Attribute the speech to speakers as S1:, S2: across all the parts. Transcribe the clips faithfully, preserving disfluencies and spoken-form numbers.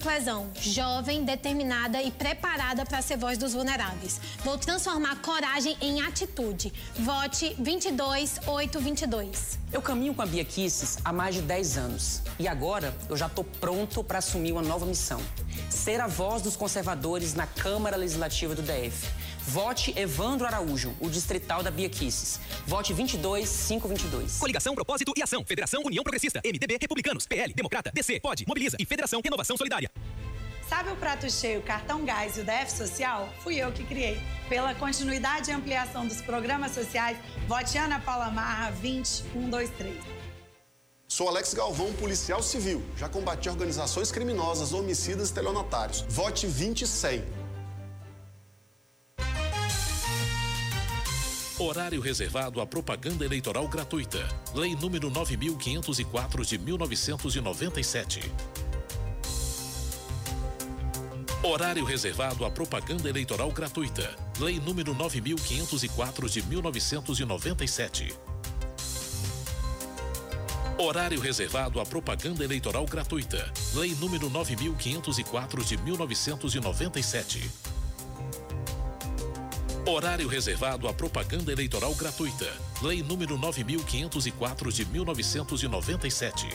S1: Clezão, jovem, determinada e preparada para ser voz dos vulneráveis. Vou transformar coragem em atitude. Vote vinte e dois oito vinte e dois.
S2: Eu caminho com a Bia Kicis há mais de dez anos e agora eu já estou pronto para assumir uma nova missão. Ser a voz dos conservadores na Câmara Legislativa do D F. Vote Evandro Araújo, o distrital da Bia Kicis. Vote vinte e dois cinco vinte e dois.
S3: Coligação, Propósito e Ação. Federação União Progressista. M D B, Republicanos. P L, Democrata. D C, Pode, Mobiliza e Federação Renovação Solidária.
S4: Sabe o prato cheio, cartão gás e o D F social? Fui eu que criei. Pela continuidade e ampliação dos programas sociais, vote Ana Paula Marra vinte um dois três.
S5: Sou Alex Galvão, policial civil. Já combati organizações criminosas, homicidas e estelionatários. Vote vinte cem.
S6: Horário reservado à propaganda eleitoral gratuita. Lei número nove mil quinhentos e quatro de mil novecentos e noventa e sete. Horário reservado à propaganda eleitoral gratuita. Lei número nove mil quinhentos e quatro de mil novecentos e noventa e sete. Horário reservado à propaganda eleitoral gratuita. Lei número nove mil quinhentos e quatro de mil novecentos e noventa e sete. Horário reservado à propaganda eleitoral gratuita. Lei número nove mil quinhentos e quatro de mil novecentos e noventa e sete.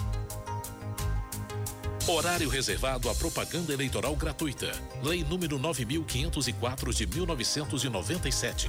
S6: Horário reservado à propaganda eleitoral gratuita. Lei número nove mil quinhentos e quatro de mil novecentos e noventa e sete.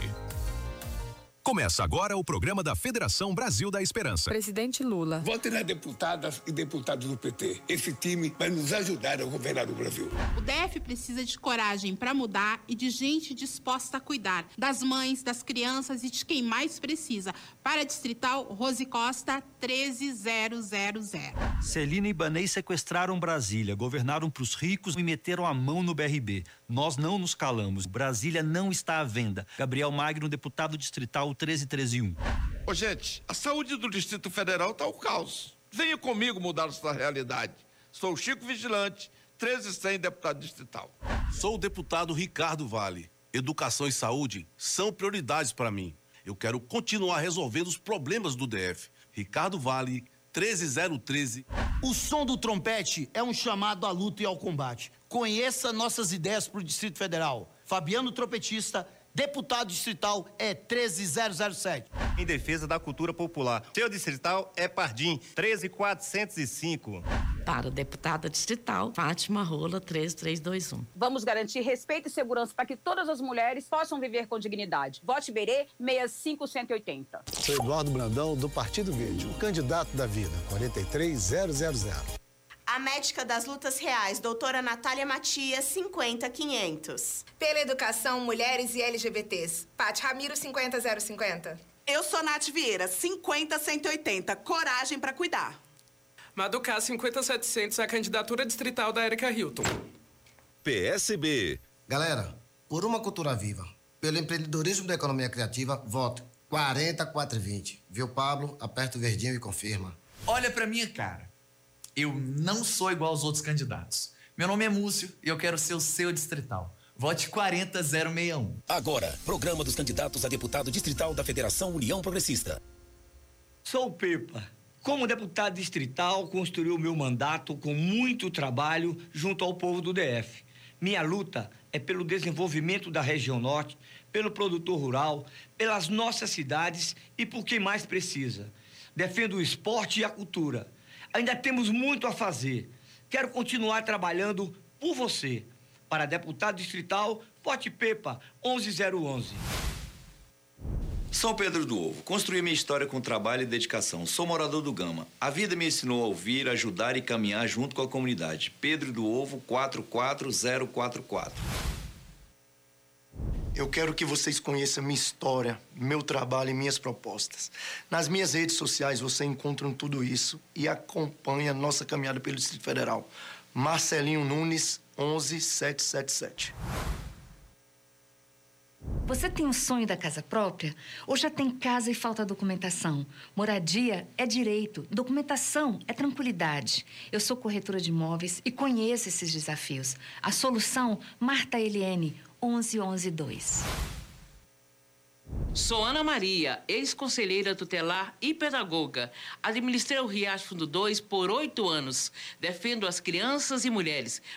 S7: Começa agora o programa da Federação Brasil da Esperança.
S8: Presidente Lula.
S9: Vote nas deputadas e deputados do P T. Esse time vai nos ajudar a governar o Brasil.
S10: O D F precisa de coragem para mudar e de gente disposta a cuidar das mães, das crianças e de quem mais precisa. Para a Distrital, Rose Costa, treze mil.
S11: Celina e Ibanez sequestraram Brasília, governaram para os ricos e meteram a mão no B R B. Nós não nos calamos. Brasília não está à venda. Gabriel Magno, deputado distrital treze treze um.
S12: Ô, gente, a saúde do Distrito Federal tá o caos. Venha comigo mudar essa realidade. Sou o Chico Vigilante, treze cem, deputado distrital.
S13: Sou o deputado Ricardo Vale. Educação e saúde são prioridades para mim. Eu quero continuar resolvendo os problemas do D F. Ricardo Vale, treze zero treze.
S14: O som do trompete é um chamado à luta e ao combate. Conheça nossas ideias para o Distrito Federal. Fabiano Trompetista, deputado distrital, é treze mil sete.
S15: Em defesa da cultura popular. Seu distrital é Pardim, treze mil quatrocentos e cinco.
S16: Para o deputada distrital, Fátima Rola, treze mil trezentos e vinte e um.
S17: Vamos garantir respeito e segurança para que todas as mulheres possam viver com dignidade. Vote Berê, sessenta e cinco cento e oitenta.
S18: Sou Eduardo Brandão, do Partido Verde, o candidato da vida, quarenta e três mil.
S19: A médica das lutas reais, doutora Natália Matias, cinquenta mil e quinhentos.
S20: Pela educação, mulheres e L G B Ts, Paty Ramiro, cinquenta mil cinquenta.
S21: Eu sou Nath Vieira, cinquenta mil cento e oitenta. Coragem para cuidar.
S22: Maducá, cinquenta mil e setecentos, a candidatura distrital da Érica Hilton.
S7: P S B.
S23: Galera, por uma cultura viva, pelo empreendedorismo da economia criativa, voto quarenta mil quatrocentos e vinte. Viu, Pablo? Aperta o verdinho e confirma.
S24: Olha pra minha cara. Eu não sou igual aos outros candidatos. Meu nome é Múcio e eu quero ser o seu distrital. Vote quarenta mil sessenta e um.
S3: Agora, programa dos candidatos a deputado distrital da Federação União Progressista.
S25: Sou o Pepa. Como deputado distrital, construí o meu mandato com muito trabalho junto ao povo do D F. Minha luta é pelo desenvolvimento da região norte, pelo produtor rural, pelas nossas cidades e por quem mais precisa. Defendo o esporte e a cultura. Ainda temos muito a fazer. Quero continuar trabalhando por você. Para deputado distrital, vote Pepa, onze zero onze.
S26: São Pedro do Ovo. Construí minha história com trabalho e dedicação. Sou morador do Gama. A vida me ensinou a ouvir, ajudar e caminhar junto com a comunidade. Pedro do Ovo, quatro quatro zero quatro quatro.
S27: Eu quero que vocês conheçam minha história, meu trabalho e minhas propostas. Nas minhas redes sociais você encontra tudo isso e acompanha a nossa caminhada pelo Distrito Federal. Marcelinho Nunes, onze sete sete sete.
S28: Você tem o sonho da casa própria? Ou já tem casa e falta documentação? Moradia é direito, documentação é tranquilidade. Eu sou corretora de imóveis e conheço esses desafios. A solução, Marta Eliene, onze onze dois.
S29: Sou Ana Maria, ex-conselheira tutelar e pedagoga. Administrei o Riacho Fundo dois por oito anos. Defendo as crianças e mulheres.